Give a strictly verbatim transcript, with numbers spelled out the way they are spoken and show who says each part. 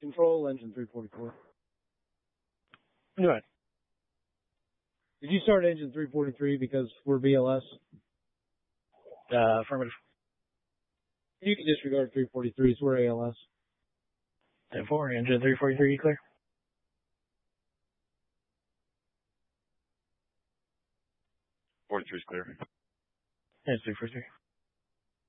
Speaker 1: Control, engine three forty-four.
Speaker 2: Go ahead.
Speaker 1: Did you start engine three forty-three because we're B L S?
Speaker 2: Uh, affirmative.
Speaker 1: You can disregard three forty-threes. We're A L S.
Speaker 2: ten four, engine three forty-three, you clear?
Speaker 3: forty-three is clear.
Speaker 2: Engine three forty-three.